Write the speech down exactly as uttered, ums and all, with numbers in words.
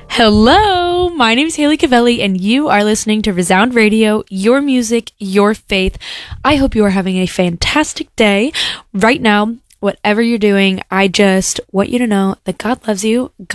Hello, my name is Haley Cavelli, and you are listening to Resound Radio, your music, your faith. I hope you are having a fantastic day right now. Whatever you're doing, I just want you to know that God loves you.